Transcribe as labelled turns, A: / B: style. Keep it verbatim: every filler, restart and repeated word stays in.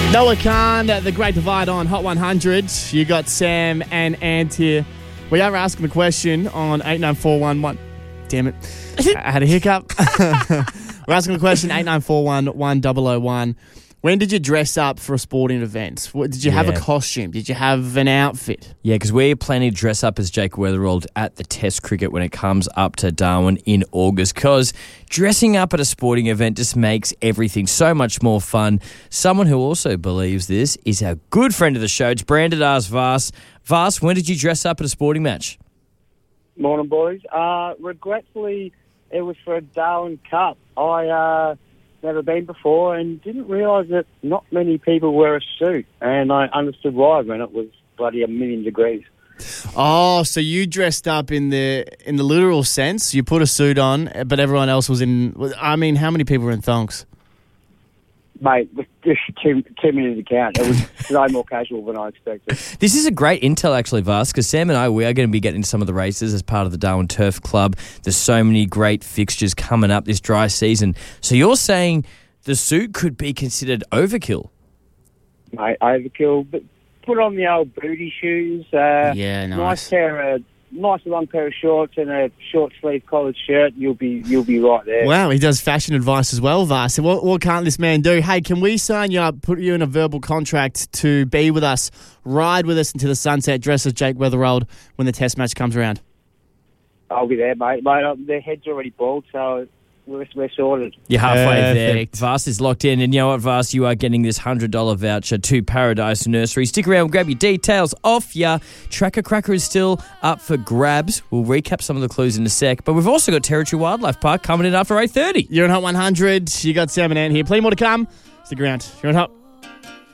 A: Noah Khan, The Great Divide on Hot one hundred. You got Sam and Ant here. We are asking a question on eight nine four one one. Damn it. I had a hiccup. We're asking a question, eight nine four one one zero zero one. When did you dress up for a sporting event? What, did you have
B: Yeah.
A: a costume? Did you have an outfit?
B: Yeah, because we're planning to dress up as Jake Weatherald at the Test cricket when it comes up to Darwin in August, because dressing up at a sporting event just makes everything so much more fun. Someone who also believes this is a good friend of the show. It's Brandon Ars Vas. Vas, when did you dress up at a sporting match?
C: Morning, boys. Uh, regretfully, it was for a Darwin Cup. I uh, never been before and didn't realise that not many people wear a suit, and I understood why when it was bloody a million degrees.
A: Oh, so you dressed up in the in the literal sense. You put a suit on, but everyone else was in... I mean, how many people were in thongs?
C: Mate, just too, too many to count. It was no more casual than I expected.
B: This is a great intel, actually, Vas, because Sam and I, we are going to be getting into some of the races as part of the Darwin Turf Club. There's so many great fixtures coming up this dry season. So you're saying the suit could be considered overkill?
C: Mate, overkill. But put on the old booty shoes. Uh,
A: Yeah, nice.
C: Nice pair of... Nice long pair of shorts and a short sleeve collared shirt. You'll be you'll be right there.
A: Wow, he does fashion advice as well, Vas. So what, what can't this man do? Hey, can we sign you up, put you in a verbal contract to be with us, ride with us into the sunset, dress as Jake Weatherald when the test match comes around?
C: I'll be there, mate. Mate, uh, their head's already bald, so we're, we're sorted.
B: You're halfway
A: Perfect.
B: there. Vas is locked in. And you know what, Vas? You are getting this one hundred dollars voucher to Paradise Nursery. Stick around, grab your details off ya. Tracker Cracker is still up for grabs. We'll recap some of the clues in a sec. But we've also got Territory Wildlife Park coming in after eight thirty.
A: You're on Hot one hundred. You got Sam and Ant here. Plenty more to come. Stick around. You're on Hot.